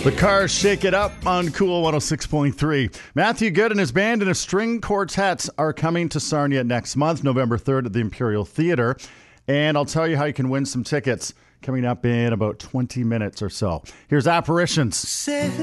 The Cars shake it up on Cool 106.3. Matthew Good and his band and his string quartet are coming to Sarnia next month, November 3rd at the Imperial Theatre. And I'll tell you how you can win some tickets coming up in about 20 minutes or so. Here's Apparitions.